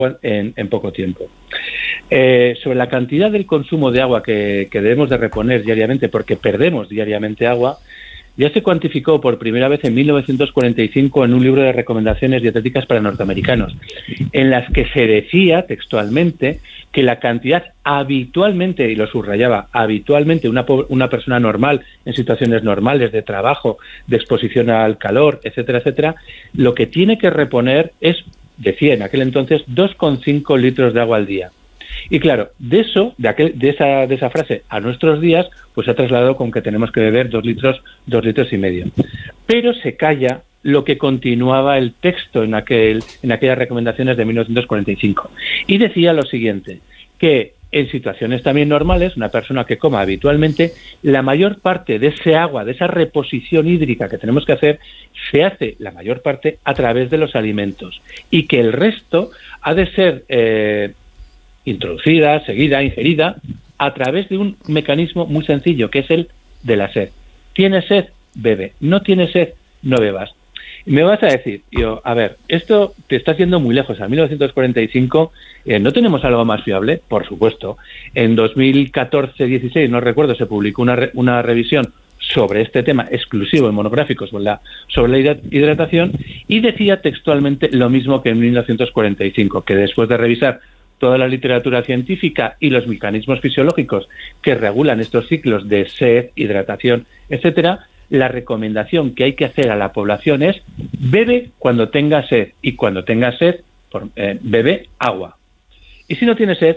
en poco tiempo. Sobre la cantidad del consumo de agua que debemos de reponer diariamente, porque perdemos diariamente agua, ya se cuantificó por primera vez en 1945 en un libro de recomendaciones dietéticas para norteamericanos, en las que se decía textualmente que la cantidad habitualmente, y lo subrayaba, habitualmente una persona normal, en situaciones normales de trabajo, de exposición al calor, etcétera, etcétera, lo que tiene que reponer es, decía en aquel entonces, 2,5 litros de agua al día. Y claro, de esa frase a nuestros días, pues se ha trasladado con que tenemos que beber 2 litros y medio. Pero se calla lo que continuaba el texto en aquellas recomendaciones de 1945. Y decía lo siguiente, que en situaciones también normales, una persona que coma habitualmente, la mayor parte de ese agua, de esa reposición hídrica que tenemos que hacer, se hace la mayor parte a través de los alimentos. Y que el resto ha de ser introducida, seguida, ingerida, a través de un mecanismo muy sencillo, que es el de la sed. ¿Tienes sed? Bebe. ¿No tienes sed? No bebas. Y me vas a decir, yo, a ver, esto te está yendo muy lejos. A 1945, ¿no tenemos algo más fiable? Por supuesto. En 2014-16, no recuerdo, se publicó una revisión sobre este tema exclusivo en monográfico sobre la hidratación, y decía textualmente lo mismo que en 1945, que después de revisar toda la literatura científica y los mecanismos fisiológicos que regulan estos ciclos de sed, hidratación, etcétera, la recomendación que hay que hacer a la población es: bebe cuando tenga sed, y cuando tenga sed, bebe agua. Y si no tienes sed,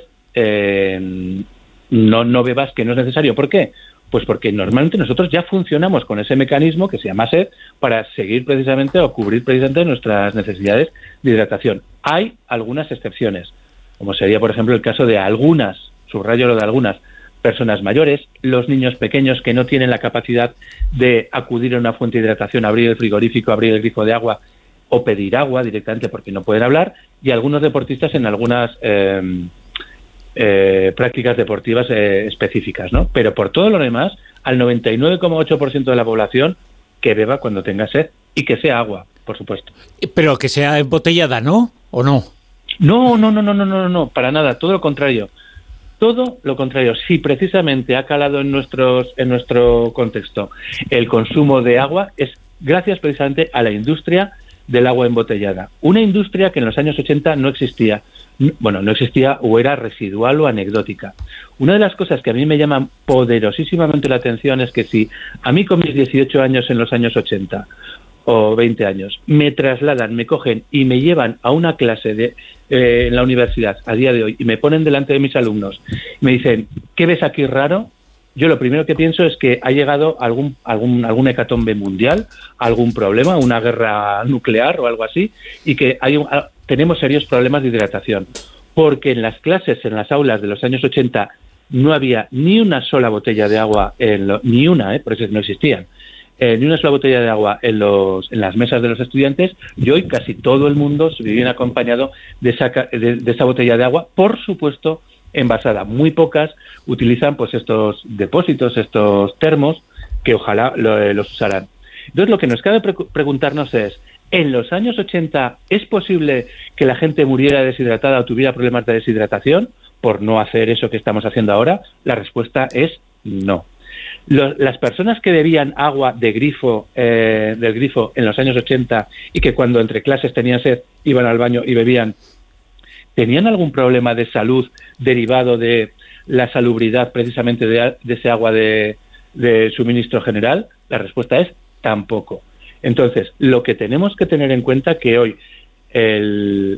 no bebas, que no es necesario. ¿Por qué? Pues porque normalmente nosotros ya funcionamos con ese mecanismo que se llama sed para seguir precisamente o cubrir precisamente nuestras necesidades de hidratación. Hay algunas excepciones, como sería, por ejemplo, el caso de algunas, subrayo lo de algunas, personas mayores, los niños pequeños que no tienen la capacidad de acudir a una fuente de hidratación, abrir el frigorífico, abrir el grifo de agua o pedir agua directamente porque no pueden hablar, y algunos deportistas en algunas prácticas deportivas específicas, ¿no? Pero por todo lo demás, al 99,8% de la población que beba cuando tenga sed, y que sea agua, por supuesto. Pero que sea embotellada, ¿no? ¿O no? No, para nada, todo lo contrario. Todo lo contrario. Si precisamente ha calado en nuestro contexto el consumo de agua, es gracias precisamente a la industria del agua embotellada. Una industria que en los años 80 no existía. Bueno, no existía, o era residual o anecdótica. Una de las cosas que a mí me llaman poderosísimamente la atención es que si a mí con mis 18 años en los años 80 o 20 años me trasladan, me cogen y me llevan a una clase en la universidad a día de hoy y me ponen delante de mis alumnos y me dicen: ¿qué ves aquí raro? Yo lo primero que pienso es que ha llegado algún hecatombe mundial, algún problema, una guerra nuclear o algo así, y que tenemos serios problemas de hidratación. Porque en las clases, en las aulas de los años 80, no había ni una sola botella de agua, ni una, por eso no existían, ni una sola botella de agua en las mesas de los estudiantes, y hoy casi todo el mundo se viene acompañado de esa botella de agua, por supuesto, envasada. Muy pocas utilizan pues estos depósitos, estos termos, que ojalá los usaran. Entonces, lo que nos cabe preguntarnos es: ¿en los años 80 es posible que la gente muriera deshidratada o tuviera problemas de deshidratación por no hacer eso que estamos haciendo ahora? La respuesta es no. Las personas que bebían agua del grifo en los años 80 y que cuando entre clases tenían sed iban al baño y bebían, ¿tenían algún problema de salud derivado de la salubridad precisamente de ese agua de suministro general? La respuesta es tampoco. Entonces, lo que tenemos que tener en cuenta es que hoy el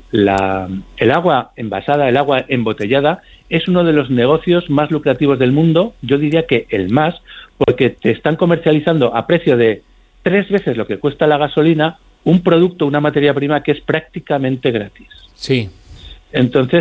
agua envasada, el agua embotellada, es uno de los negocios más lucrativos del mundo. Yo diría que el más, porque te están comercializando a precio de 3 veces lo que cuesta la gasolina un producto, una materia prima que es prácticamente gratis. Sí. Entonces,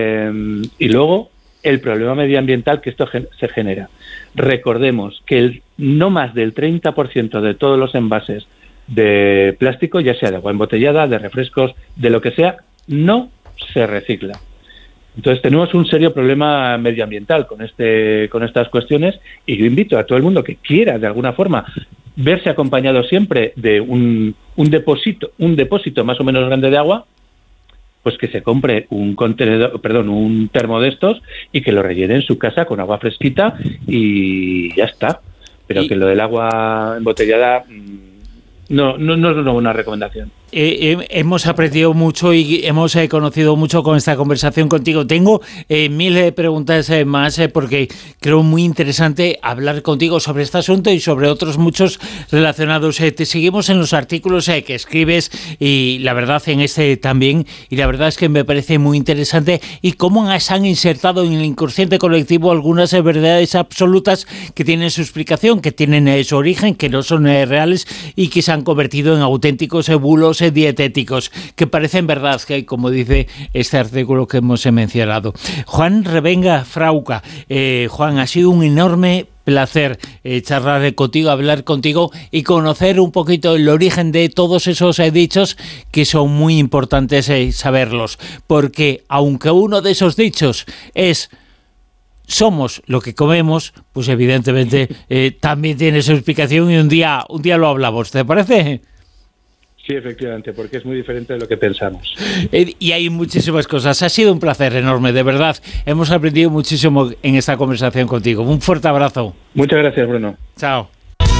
y luego el problema medioambiental que esto se genera. Recordemos que no más del 30% de todos los envases de plástico, ya sea de agua embotellada, de refrescos, de lo que sea, no se recicla. Entonces tenemos un serio problema medioambiental con estas cuestiones, y yo invito a todo el mundo que quiera de alguna forma verse acompañado siempre de un depósito más o menos grande de agua, pues que se compre un termo de estos y que lo rellene en su casa con agua fresquita y ya está. Pero que lo del agua embotellada no es una buena recomendación. Hemos aprendido mucho y hemos conocido mucho con esta conversación contigo. Tengo 1000 preguntas más porque creo muy interesante hablar contigo sobre este asunto y sobre otros muchos relacionados. Te seguimos en los artículos que escribes y la verdad en este también, y la verdad es que me parece muy interesante y cómo se han insertado en el inconsciente colectivo algunas verdades absolutas que tienen su explicación, que tienen su origen, que no son reales y que se han convertido en auténticos bulos dietéticos que parecen verdad, que como dice este artículo que hemos mencionado. Juan Revenga Frauca, Juan, ha sido un enorme placer charlar contigo, hablar contigo y conocer un poquito el origen de todos esos dichos que son muy importantes saberlos, porque aunque uno de esos dichos es somos lo que comemos, pues evidentemente también tiene su explicación y un día lo hablamos, ¿te parece? Sí, efectivamente, porque es muy diferente de lo que pensamos. Y hay muchísimas cosas. Ha sido un placer enorme, de verdad. Hemos aprendido muchísimo en esta conversación contigo. Un fuerte abrazo. Muchas gracias, Bruno. Chao.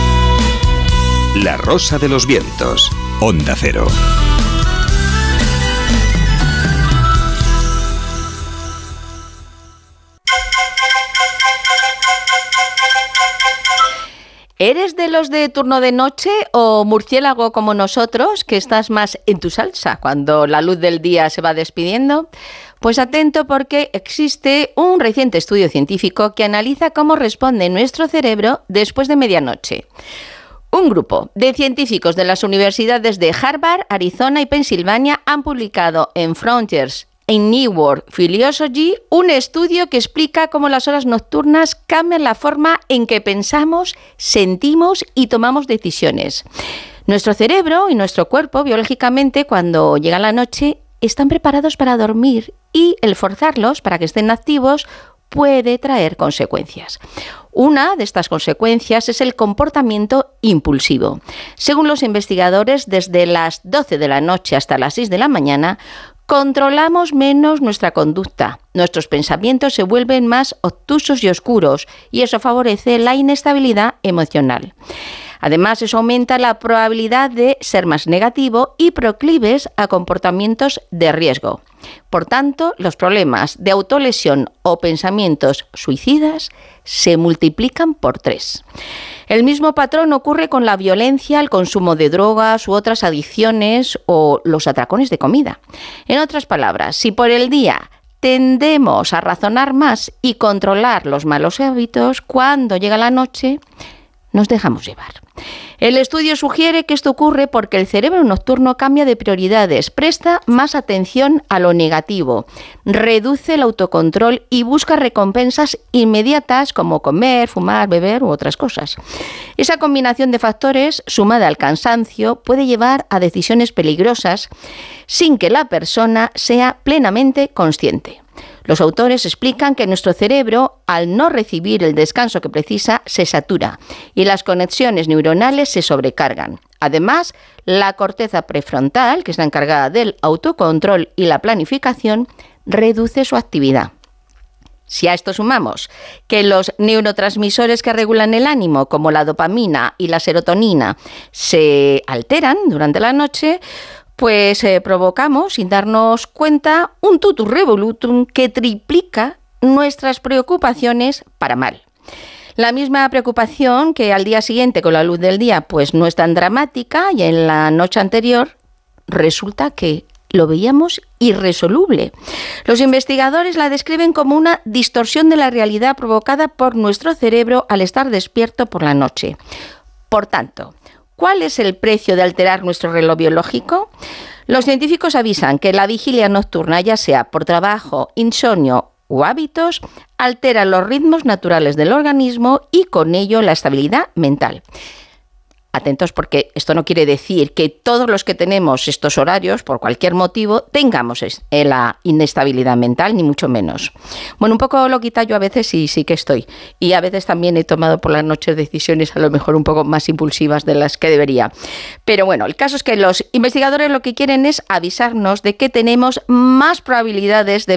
La Rosa de los Vientos, Onda Cero. ¿Eres de los de turno de noche o murciélago como nosotros, que estás más en tu salsa cuando la luz del día se va despidiendo? Pues atento, porque existe un reciente estudio científico que analiza cómo responde nuestro cerebro después de medianoche. Un grupo de científicos de las universidades de Harvard, Arizona y Pensilvania han publicado en Frontiers en New World Philosophy un estudio que explica cómo las horas nocturnas cambian la forma en que pensamos, sentimos y tomamos decisiones. Nuestro cerebro y nuestro cuerpo, biológicamente, cuando llega la noche, están preparados para dormir y el forzarlos para que estén activos puede traer consecuencias. Una de estas consecuencias es el comportamiento impulsivo. Según los investigadores, desde las 12 de la noche hasta las 6 de la mañana, controlamos menos nuestra conducta, nuestros pensamientos se vuelven más obtusos y oscuros y eso favorece la inestabilidad emocional. Además, eso aumenta la probabilidad de ser más negativo y proclives a comportamientos de riesgo. Por tanto, los problemas de autolesión o pensamientos suicidas se multiplican por 3. El mismo patrón ocurre con la violencia, el consumo de drogas u otras adicciones o los atracones de comida. En otras palabras, si por el día tendemos a razonar más y controlar los malos hábitos, cuando llega la noche nos dejamos llevar. El estudio sugiere que esto ocurre porque el cerebro nocturno cambia de prioridades, presta más atención a lo negativo, reduce el autocontrol y busca recompensas inmediatas como comer, fumar, beber u otras cosas. Esa combinación de factores, sumada al cansancio, puede llevar a decisiones peligrosas sin que la persona sea plenamente consciente. Los autores explican que nuestro cerebro, al no recibir el descanso que precisa, se satura y las conexiones neuronales se sobrecargan. Además, la corteza prefrontal, que es la encargada del autocontrol y la planificación, reduce su actividad. Si a esto sumamos que los neurotransmisores que regulan el ánimo, como la dopamina y la serotonina, se alteran durante la noche, pues provocamos, sin darnos cuenta, un totum revolutum que triplica nuestras preocupaciones para mal. La misma preocupación que al día siguiente con la luz del día pues no es tan dramática y en la noche anterior resulta que lo veíamos irresoluble. Los investigadores la describen como una distorsión de la realidad provocada por nuestro cerebro al estar despierto por la noche. Por tanto, ¿cuál es el precio de alterar nuestro reloj biológico? Los científicos avisan que la vigilia nocturna, ya sea por trabajo, insomnio o hábitos, altera los ritmos naturales del organismo y con ello la estabilidad mental. atentos, porque esto no quiere decir que todos los que tenemos estos horarios, por cualquier motivo, tengamos la inestabilidad mental, ni mucho menos. Bueno, un poco loquita yo a veces sí que estoy. Y a veces también he tomado por las noches decisiones a lo mejor un poco más impulsivas de las que debería. Pero bueno, el caso es que los investigadores lo que quieren es avisarnos de que tenemos más probabilidades de